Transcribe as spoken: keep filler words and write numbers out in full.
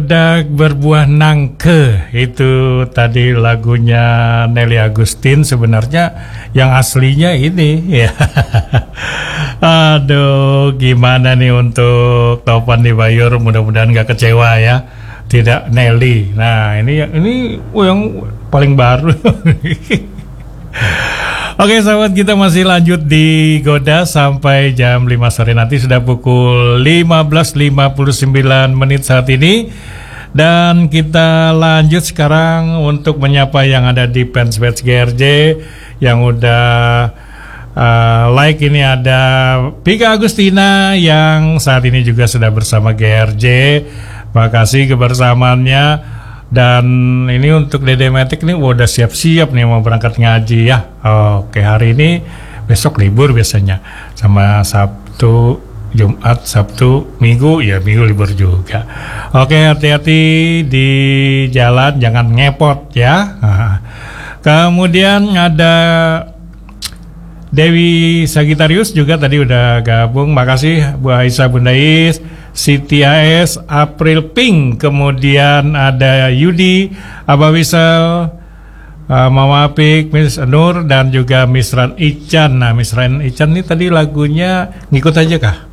Barudak berbuah nangke, itu tadi lagunya Nelly Agustin. Sebenarnya yang aslinya ini ya. Aduh, gimana nih untuk Topan di Bayur, mudah-mudahan gak kecewa ya. Tidak Nelly. Nah, ini ini oh, yang paling baru. Oke sahabat, kita masih lanjut di Goda sampai jam lima sore nanti. Sudah pukul lima belas lima puluh sembilan menit saat ini. Dan kita lanjut sekarang untuk menyapa yang ada di fanpage G R J yang udah uh, like. Ini ada Pika Agustina yang saat ini juga sudah bersama G R J. Makasih kebersamaannya. Dan ini untuk Dede Metik nih udah siap-siap nih mau berangkat ngaji ya. Oke, hari ini, besok libur biasanya. Sama Sabtu, Jumat, Sabtu, Minggu, ya Minggu libur juga. Oke, hati-hati di jalan, jangan ngepot ya. Nah, kemudian ada Dewi Sagitarius juga tadi udah gabung. Makasih Bu Aisyah Bundais, Siti A S, April Pink, kemudian ada Yudi, Abah Wisel, uh, Mama Apik, Miss Nur, dan juga Miss Ran Ican. Nah, Miss Ran Ican ini tadi lagunya ngikut aja kah?